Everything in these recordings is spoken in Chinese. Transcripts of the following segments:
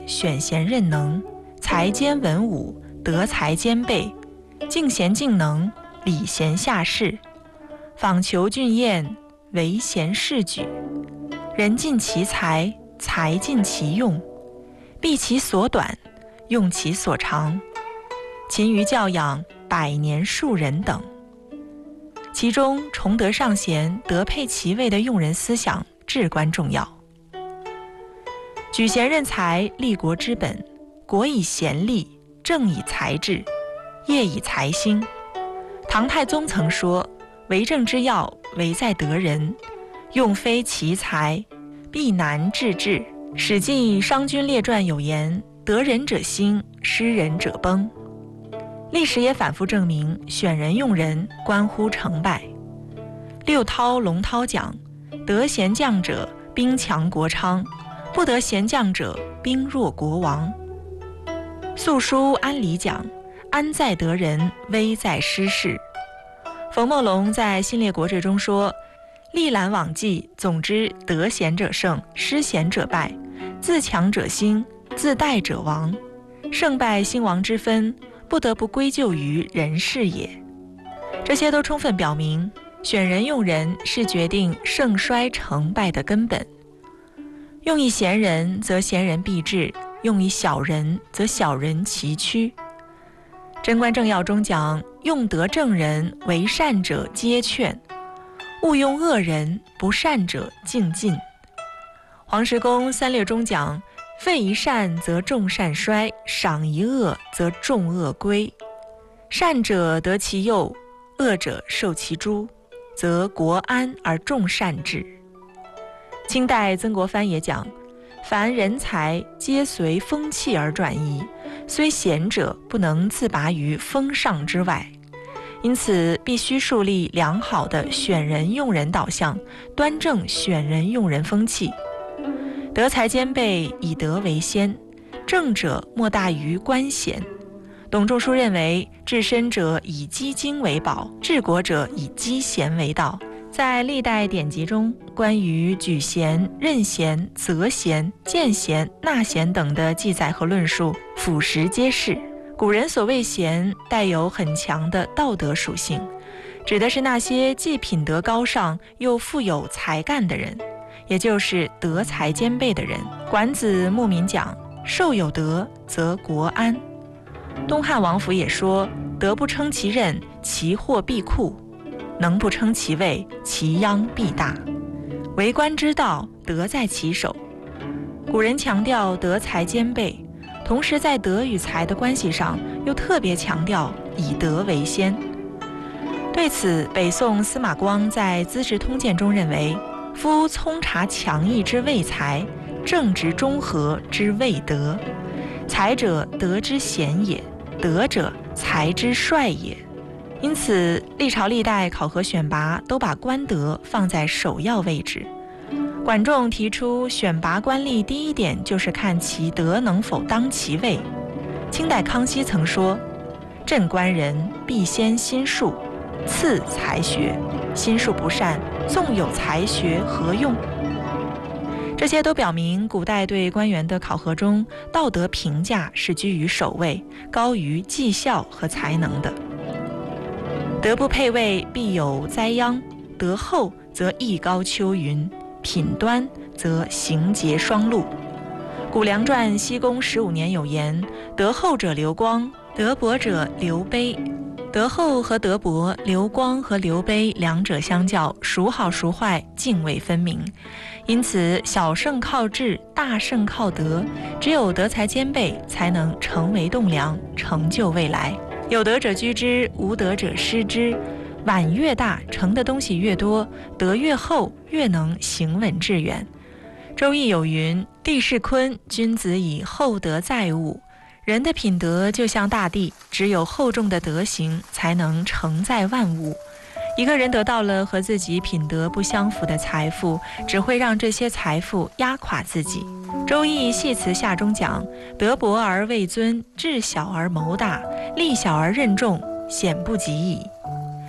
选贤任能，才兼文武，德才兼备，敬贤敬能，礼贤下士，访求俊彦，为贤士举，人尽其才，才尽其用，避其所短，用其所长，勤于教养，百年树人等。其中崇德尚贤，德配其位的用人思想至关重要。举贤任才，立国之本，国以贤立，政以才治，业以才兴。唐太宗曾说，为政之要，唯在得人，用非其才，必难治治。史记商君列传有言，得人者兴，失人者崩。历史也反复证明，选人用人关乎成败。六韬龙韬讲，得贤将者，兵强国昌，不得贤将者，兵弱国亡。素书安里讲，安在得人，危在失事。冯梦龙在《新列国志》中说，历览往迹，总之得贤者胜，失贤者败，自强者兴，自怠者亡。胜败兴亡之分，不得不归咎于人事也。这些都充分表明，选人用人是决定盛衰成败的根本。用以贤人，则贤人必至；用以小人，则小人其趋。贞观政要中讲，用得正人，为善者皆劝；勿用恶人，不善者敬进。黄石公三略中讲，废一善则众善衰，赏一恶则众恶归。善者得其佑，恶者受其诛，则国安而众善治。清代曾国藩也讲，凡人才皆随风气而转移，虽贤者不能自拔于风尚之外。因此必须树立良好的选人用人导向，端正选人用人风气。德才兼备，以德为先，正者莫大于官贤。董仲舒认为，治身者以积精为宝，治国者以积贤为道。在历代典籍中，关于举贤、任贤、择贤、荐贤、纳贤等的记载和论述，俯拾皆是。古人所谓贤，带有很强的道德属性，指的是那些既品德高尚又富有才干的人，也就是德才兼备的人。管子牧民讲，受有德，则国安。东汉王府也说，德不称其任，其祸必酷；能不称其位，其殃必大。为官之道，德在其手。古人强调德才兼备，同时在德与才的关系上又特别强调以德为先。对此，北宋司马光在《资治通鉴》中认为，夫聪察强毅之谓才，正直中和之谓德。才者，德之贤也；德者，才之帅也。因此，历朝历代考核选拔都把官德放在首要位置。管仲提出，选拔官吏第一点就是看其德能否当其位。清代康熙曾说，朕官人必先心术，次才学。心术不善，纵有才学何用？这些都表明，古代对官员的考核中，道德评价是居于首位，高于绩效和才能的。德不配位，必有灾殃；德厚则艺高秋云，品端则行节双禄。古梁传西公15年有言，德厚者刘光，德薄者刘卑。德厚和德薄，刘光和刘卑两者相较，孰好孰坏，泾渭分明。因此，小胜靠智，大胜靠德，只有德才兼备，才能成为栋梁，成就未来。有德者居之，无德者失之。碗越大，盛的东西越多，德越厚，越能行稳致远。周易有云，地势坤，君子以厚德载物。人的品德就像大地，只有厚重的德行才能承载万物。一个人得到了和自己品德不相符的财富，只会让这些财富压垮自己。周易系辞下中讲，德薄而位尊，智小而谋大，力小而任重，险不及矣。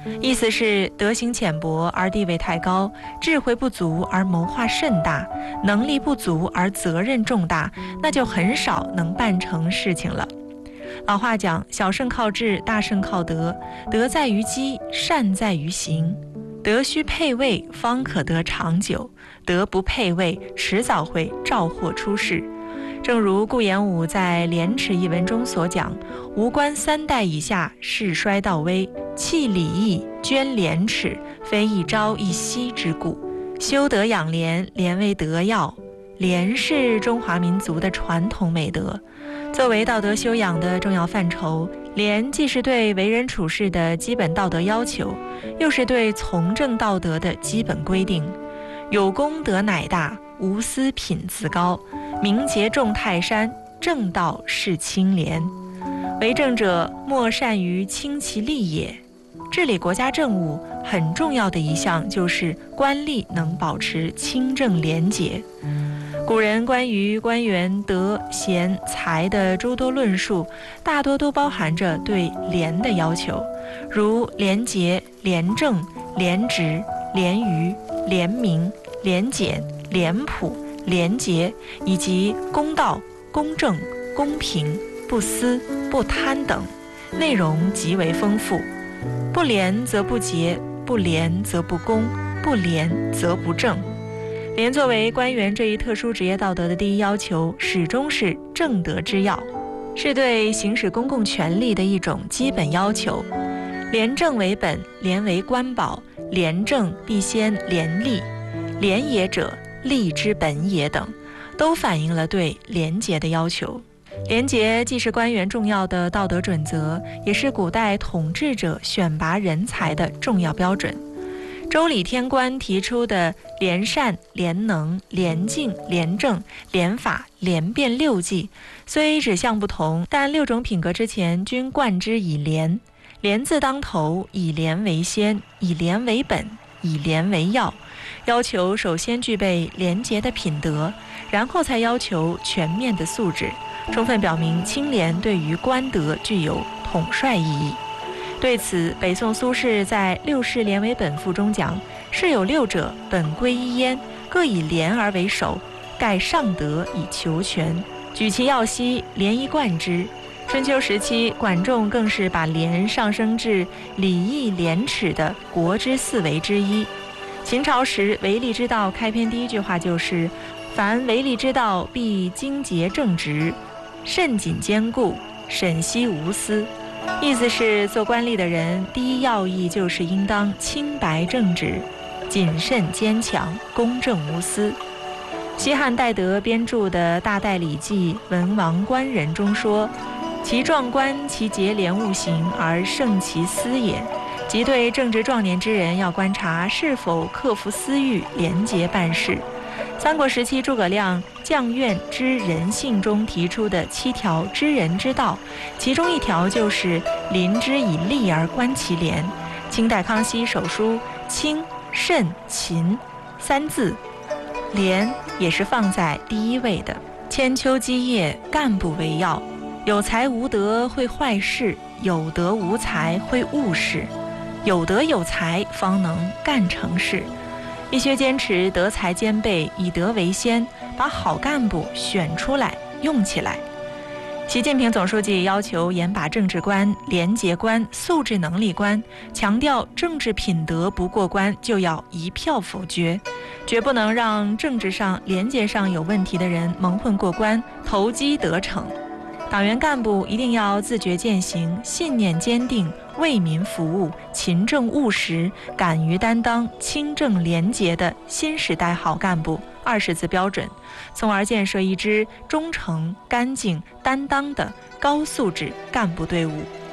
意思是德行浅薄而地位太高，智慧不足而谋划甚大，能力不足而责任重大，那就很少能办成事情了。老话讲，小胜靠智，大胜靠德，德在于机，善在于行。德须配位，方可得长久；德不配位，迟早会照祸出世。正如顾炎武在《廉耻》一文中所讲：“吾观3代以下，世衰道危，弃礼义，捐廉耻，非一朝一夕之故。修德养廉，廉为德要。廉是中华民族的传统美德，作为道德修养的重要范畴，廉既是对为人处事的基本道德要求，又是对从政道德的基本规定。有功德乃大，无私品自高。名节重泰山，正道是清廉。为政者莫善于轻其利也。治理国家政务很重要的一项就是官吏能保持清正廉洁。古人关于官员德贤才的诸多论述，大多都包含着对廉的要求，如廉洁、廉政、廉直、廉愚、廉明、廉简、廉朴、廉洁，以及公道、公正、公平、不私、不贪等，内容极为丰富。不廉则不洁，不廉则不公，不廉则不正。廉作为官员这一特殊职业道德的第一要求，始终是正德之要，是对行使公共权力的一种基本要求。廉政为本，廉为官宝，廉政必先廉吏，廉也者，吏之本也等，都反映了对廉洁的要求。廉洁既是官员重要的道德准则，也是古代统治者选拔人才的重要标准。周礼天官提出的廉善、廉能、廉敬、廉政、廉法、廉辩6纪，虽指向不同，但6种品格之前均冠之以廉。廉字当头，以廉为先，以廉为本，以廉为要。要求首先具备廉洁的品德，然后才要求全面的素质，充分表明清廉对于官德具有统帅意义。对此，北宋苏轼在《六世廉为本赋》中讲：“事有6者，本归一焉，各以廉而为首，盖上德以求全，举其要兮，廉以贯之。”春秋时期，管仲更是把廉上升至礼义廉耻的国之4维之一。秦朝时，为利之道开篇第一句话就是：“凡为利之道，必精节正直，慎谨坚固，审息无私。”意思是，做官吏的人第一要义就是应当清白正直、谨慎坚强、公正无私。西汉戴德编著的《大戴礼记·文王官人》中说：“其壮官，其节廉务行而胜其私也。”即对正直壮年之人要观察是否克服私欲，廉洁办事。三国时期，诸葛亮《将院之人性》中提出的7条知人之道，其中一条就是临之以利而观其廉。清代康熙手书清、慎、勤3字，廉也是放在第一位的。千秋基业，干部为要。有才无德会坏事，有德无才会误事。有德有才方能干成事，必须坚持德才兼备，以德为先，把好干部选出来用起来。习近平总书记要求严把政治观、廉洁观、素质能力观，强调政治品德不过关就要一票否决，绝不能让政治上、廉洁上有问题的人蒙混过关，投机得逞。党员干部一定要自觉践行，信念坚定，为民服务，勤政务实，敢于担当，清正廉洁的新时代好干部20字标准，从而建设一支忠诚、干净、担当的高素质干部队伍。